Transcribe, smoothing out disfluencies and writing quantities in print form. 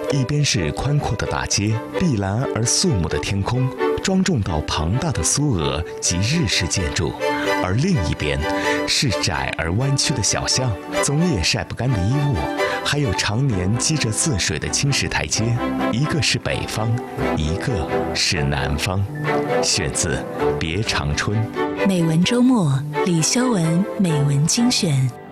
一边是宽阔的大街，碧蓝而肃穆的天空，庄重到庞大的苏俄及日式建筑；而另一边是窄而弯曲的小巷，总也晒不干的衣物，还有常年积着泗水的青石台阶。一个是北方，一个是南方。选自《别长春》。 美文周末，李修文美文精选。